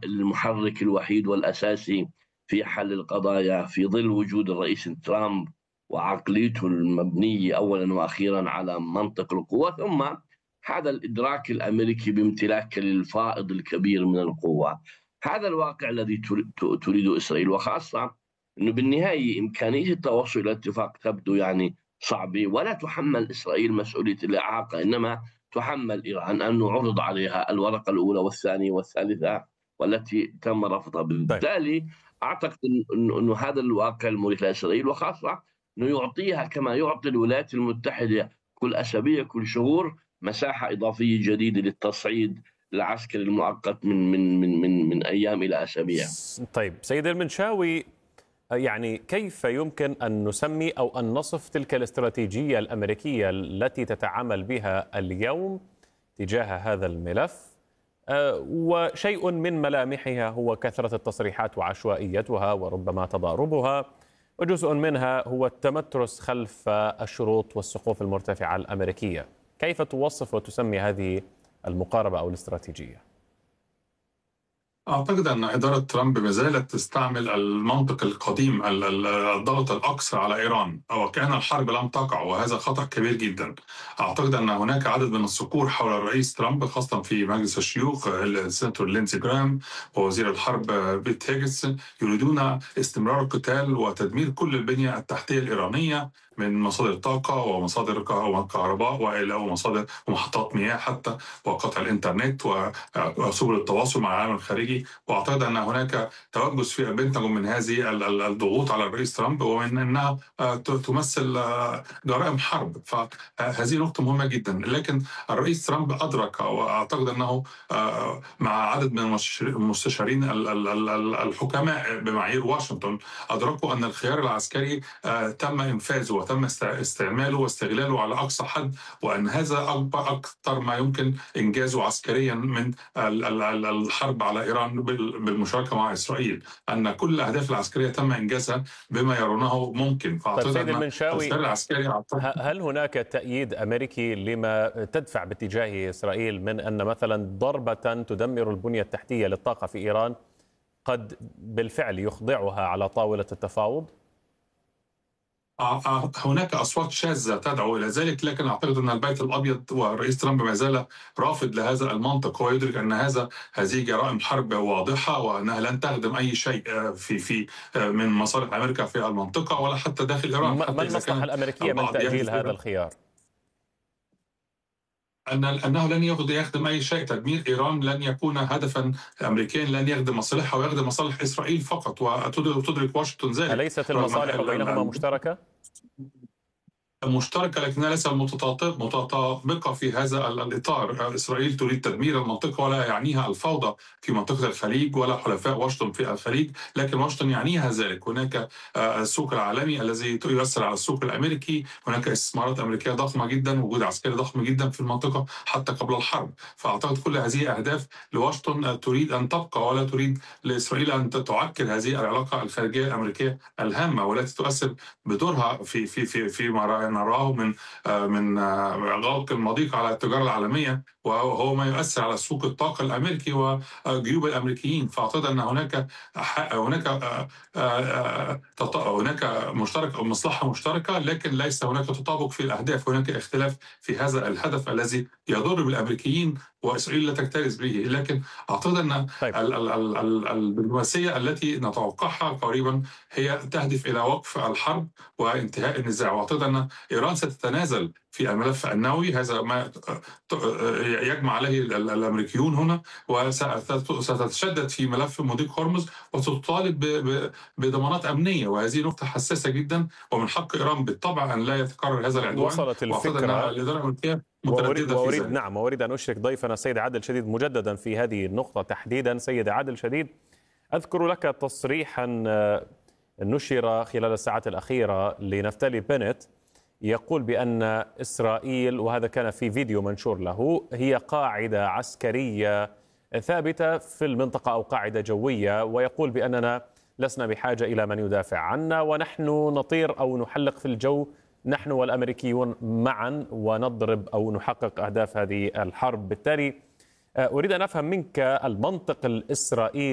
المحرك الوحيد والأساسي في حل القضايا في ظل وجود الرئيس ترامب وعقليته المبنية أولا وأخيرا على منطق القوة، ثم هذا الإدراك الأمريكي بامتلاك الفائض الكبير من القوة. هذا الواقع الذي تريد إسرائيل، وخاصة أنه بالنهاية إمكانية التوصل إلى اتفاق تبدو يعني صعبة، ولا تحمل إسرائيل مسؤولية الإعاقة، إنما تحمل إيران أنه عرض عليها الورقة الأولى والثانية والثالثة والتي تم رفضها. طيب بالتالي أعتقد أنه هذا الواقع المريح لإسرائيل، وخاصة أنه يعطيها كما يعطي الولايات المتحدة كل أسابيع كل شهور مساحة إضافية جديدة للتصعيد العسكري المؤقت من أيام إلى أسابيع. طيب سيد المنشاوي، يعني كيف يمكن أن نسمي أو أن نصف تلك الاستراتيجية الأمريكية التي تتعامل بها اليوم تجاه هذا الملف؟ وشيء من ملامحها هو كثرة التصريحات وعشوائيتها وربما تضاربها، وجزء منها هو التمترس خلف الشروط والسقوف المرتفعة الأمريكية. كيف توصف وتسمي هذه المقاربة أو الاستراتيجية؟ أعتقد أن إدارة ترامب ما زالت تستعمل المنطق القديم، الضغط الأقصى على إيران، وكأن الحرب لم تقع، وهذا خطأ كبير جدا. أعتقد أن هناك عدد من الصقور حول الرئيس ترامب، خاصة في مجلس الشيوخ السيناتور لينزي جرام ووزير الحرب بيت هيجتس، يريدون استمرار القتال وتدمير كل البنية التحتية الإيرانية من مصادر طاقة ومصادر كهرباء وإلى ومصادر ومحطات مياه حتى، وقطع الإنترنت وسبل التواصل مع العالم الخارجي. وأعتقد أن هناك توجس في البنتاغون من هذه الضغوط على الرئيس ترامب، ومن أنها تمثل جرائم حرب. فهذه نقطة مهمة جدا. لكن الرئيس ترامب أدرك، وأعتقد أنه مع عدد من المستشارين الحكماء بمعايير واشنطن أدركوا أن الخيار العسكري تم إنفاذه وتم استعماله واستغلاله على أقصى حد، وأن هذا أكثر ما يمكن إنجازه عسكريا من الحرب على إيران بالمشاركة مع إسرائيل، أن كل الأهداف العسكرية تم إنجازها بما يرونه ممكن. طيب سيد المنشاوي، العسكري هل هناك تأييد أمريكي لما تدفع باتجاه إسرائيل من أن مثلا ضربة تدمر البنية التحتية للطاقة في إيران قد بالفعل يخضعها على طاولة التفاوض؟ هناك أصوات شاذة تدعو إلى ذلك، لكن أعتقد أن البيت الأبيض والرئيس ترامب ما زال رافض لهذا المنطق. هو يدرك أن هذه جرائم حرب واضحة، وأنها لن تخدم أي شيء في من مصالح أمريكا في المنطقة ولا حتى داخل إيران. ما المصلحة الأمريكية من تأجيل هذا الخيار؟ أنه لن يخدم أي شيء. تدمير إيران لن يكون هدفا أمريكيا، لن يخدم مصالحها ويخدم مصالح إسرائيل فقط، وتدرك واشنطن ذلك. أليست المصالح بينهما مشتركة؟ مشتركة لكنها ليست متطابقة في هذا الإطار. إسرائيل تريد تدمير المنطقة ولا يعنيها الفوضى في منطقة الخليج ولا حلفاء واشنطن في الخليج، لكن واشنطن يعنيها ذلك. هناك السوق العالمي الذي يؤثر على السوق الأمريكي، هناك استثمارات أمريكية ضخمة جدا، وجود عسكري ضخم جدا في المنطقة حتى قبل الحرب. فأعتقد كل هذه أهداف لواشنطن تريد أن تبقى، ولا تريد لإسرائيل أن تعكر هذه العلاقة الخارجية الأمريكية الهامة والتي تؤثر بدورها في نراه من غلق المضيق على التجارة العالمية، وهو ما يؤثر على سوق الطاقة الأمريكي وجيوب الأمريكيين. فأعتقد أن هناك مصلحة مشتركة، لكن ليس هناك تطابق في الأهداف. هناك اختلاف في هذا الهدف الذي يضر بالأمريكيين وإسرائيل لا تكترث به. لكن أعتقد أن الدبلوماسية التي نتوقعها قريبا هي تهدف إلى وقف الحرب وانتهاء النزاع. وأعتقد أن إيران ستتنازل في الملف النووي، هذا ما يجمع عليه الأمريكيون هنا، وستتشدد في ملف مضيق هرمز وتطالب بضمانات أمنية، وهذه نقطة حساسة جدا، ومن حق إيران بالطبع أن لا يتكرر هذا العدوان. وصلت الفكرة الإدارة الأمريكية مترددة في ذلك. نعم، وأريد أن أشرك ضيفنا السيد عادل شديد مجددا في هذه النقطة تحديدا. سيد عادل شديد، أذكر لك تصريحا نشر خلال الساعات الأخيرة لنفتالي بنت يقول بأن إسرائيل، وهذا كان في فيديو منشور له، هي قاعدة عسكرية ثابتة في المنطقة أو قاعدة جوية، ويقول بأننا لسنا بحاجة إلى من يدافع عنا، ونحن نطير أو نحلق في الجو نحن والأمريكيون معا ونضرب أو نحقق أهداف هذه الحرب. بالتالي أريد أن أفهم منك المنطق الإسرائيلي